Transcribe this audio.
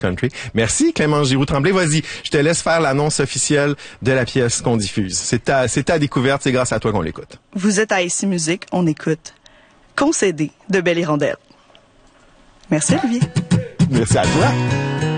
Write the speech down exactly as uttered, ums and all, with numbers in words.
country. Merci Clémence Giroux-Tremblay. Vas-y, je te laisse faire l'annonce officielle de la pièce qu'on diffuse. C'est ta, c'est ta découverte, c'est grâce à toi qu'on l'écoute. Vous êtes à Ici Musique, on écoute Concédé de Belle Hirondelle. Merci Olivier. Merci à toi.